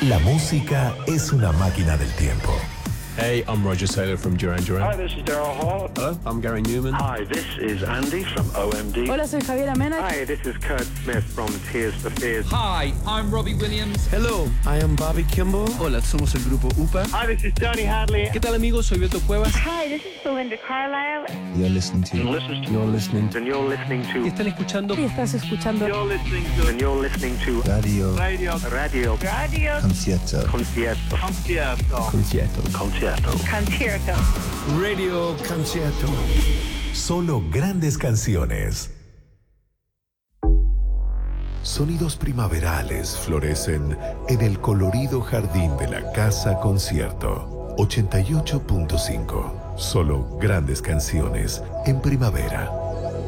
La música es una máquina del tiempo. Hey, I'm Roger Taylor from Duran Duran. Hi, this is Daryl Hall. Hello, I'm Gary Newman. Hi, this is Andy from OMD. Hola, soy Javiera Mena. Hi, this is Kurt Smith from Tears for Fears. Hi, I'm Robbie Williams. Hello, I am Bobby Kimball. Hola, somos el grupo UPA. Hi, this is Tony Hadley. ¿Qué tal, amigos? Soy Beto Cuevas. Hi, this is Belinda Carlisle. You're listening to. And you're listening to. Están escuchando. Y estás escuchando. You're listening to. And you're listening to. Radio. Radio. Concierto. Concierto. Concierto. Concierto. Concierto. Concierto. Radio Concierto. Solo grandes canciones. Sonidos primaverales florecen en el colorido jardín de la Casa Concierto. 88.5. Solo grandes canciones en primavera.